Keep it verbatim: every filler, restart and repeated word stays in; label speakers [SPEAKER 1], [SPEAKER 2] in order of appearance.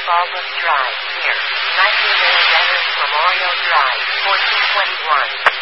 [SPEAKER 1] Baldwin Drive, near nineteen A Dennis Memorial Drive, fourteen twenty-one.